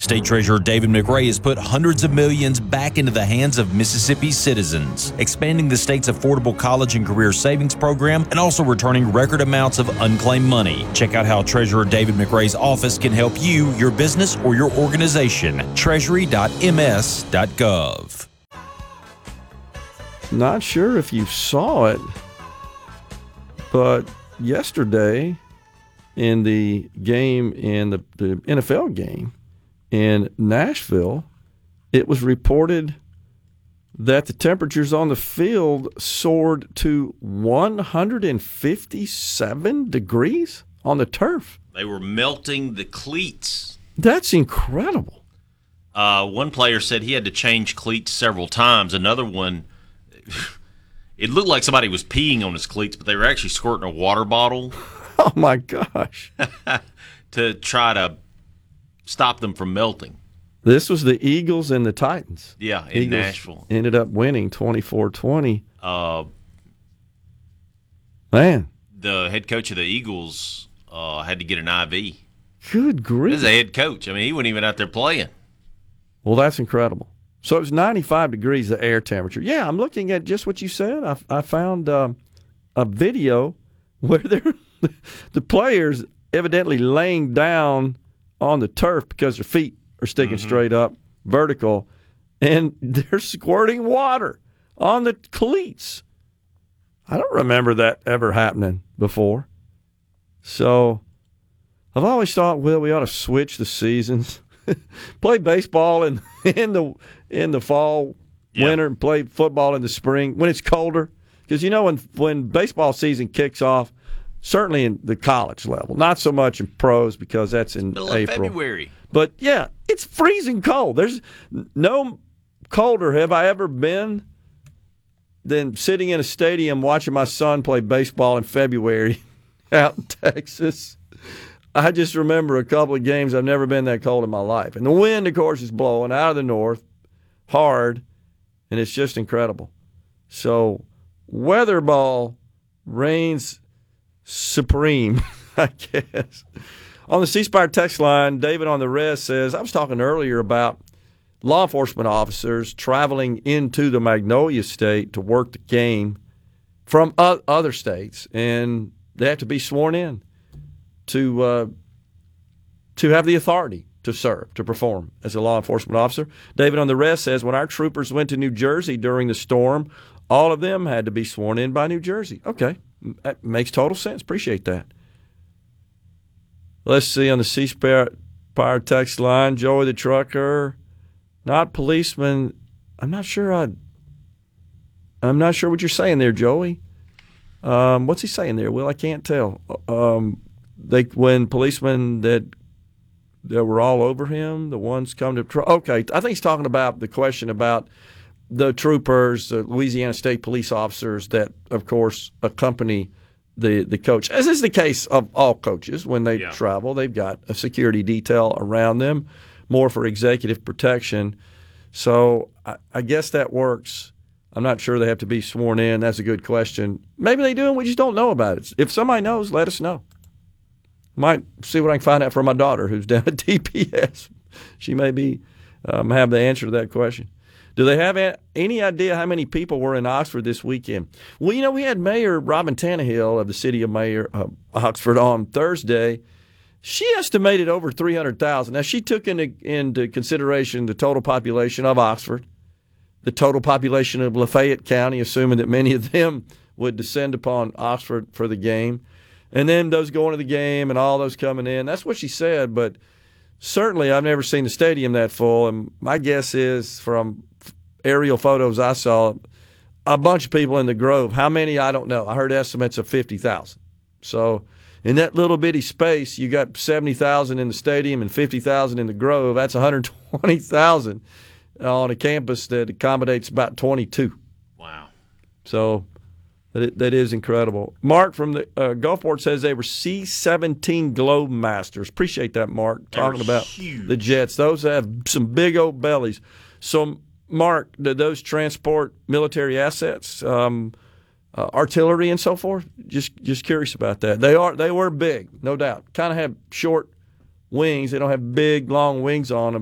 State Treasurer David McRae has put hundreds of millions back into the hands of Mississippi's citizens, expanding the state's affordable college and career savings program and also returning record amounts of unclaimed money. Check out how Treasurer David McRae's office can help you, your business, or your organization. Treasury.ms.gov. Not sure if you saw it, but yesterday in the game, in the NFL game in Nashville, it was reported that the temperatures on the field soared to 157 degrees on the turf. They were melting the cleats. That's incredible. One player said he had to change cleats several times. Another one, it looked like somebody was peeing on his cleats, but they were actually squirting a water bottle. Oh, my gosh. To try to stop them from melting. This was the Eagles and the Titans. Yeah, in Eagles Nashville. Ended up winning 24-20. Man. The head coach of the Eagles had to get an IV. Good grief. This is a head coach. I mean, he wasn't even out there playing. Well, that's incredible. So it was 95 degrees, the air temperature. Yeah, I'm looking at just what you said. I found a video where the players evidently laying down on the turf because their feet are sticking straight up, vertical, and they're squirting water on the cleats. I don't remember that ever happening before. So I've always thought, well, we ought to switch the seasons. Play baseball in the fall, winter, and play football in the spring when it's colder. Because, when baseball season kicks off, certainly in the college level, not so much in pros because that's in April. February. But, yeah, it's freezing cold. There's no colder have I ever been than sitting in a stadium watching my son play baseball in February out in Texas. I just remember a couple of games I've never been that cold in my life. And the wind, of course, is blowing out of the north hard, and it's just incredible. So weather ball reigns supreme, I guess. On the C Spire text line, David on the Rest says, I was talking earlier about law enforcement officers traveling into the Magnolia State to work the game from other states, and they have to be sworn in to have the authority to serve, to perform as a law enforcement officer. David on the Rest says, when our troopers went to New Jersey during the storm, all of them had to be sworn in by New Jersey. Okay, that makes total sense. Appreciate that. Let's see on the C Spire text line, Joey the trucker, not policeman. I'm not sure what you're saying there, Joey. What's he saying there, Will? I can't tell. When policemen that were all over him, the ones come to okay, I think he's talking about the question about the troopers, the Louisiana State police officers that, of course, accompany the coach. As is the case of all coaches when they travel, they've got a security detail around them, more for executive protection. So I guess that works. I'm not sure they have to be sworn in. That's a good question. Maybe they do, and we just don't know about it. If somebody knows, let us know. Might see what I can find out from my daughter who's down at DPS. She may have the answer to that question. Do they have any idea how many people were in Oxford this weekend? Well, we had Mayor Robin Tannehill of the city of Oxford on Thursday. She estimated over 300,000. Now, she took into consideration the total population of Oxford, the total population of Lafayette County, assuming that many of them would descend upon Oxford for the game, and then those going to the game and all those coming in. That's what she said, but certainly I've never seen the stadium that full, and my guess is from aerial photos I saw, a bunch of people in the Grove. How many, I don't know. I heard estimates of 50,000. So in that little bitty space, you got 70,000 in the stadium and 50,000 in the Grove. That's 120,000 on a campus that accommodates about 22. Wow. So that is incredible. Mark from the Gulfport says they were C-17 Globe Masters. Appreciate that, Mark. Talking about huge. The jets. Those have some big old bellies. So, Mark, did those transport military assets, artillery and so forth? Just curious about that. They were big, no doubt. Kind of have short wings. They don't have big, long wings on them.